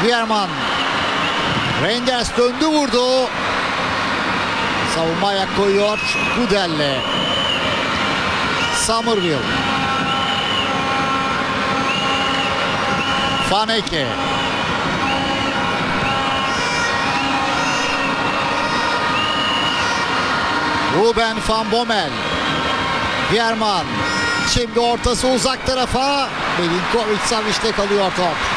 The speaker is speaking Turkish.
Veerman. Reinders döndü vurdu. Savunma ayak koyuyor Gudel'le. Summerville. Vaneke. Ruben van Bommel. Veerman. Şimdi ortası uzak tarafa. Milinkovic-Savic'te kalıyor top.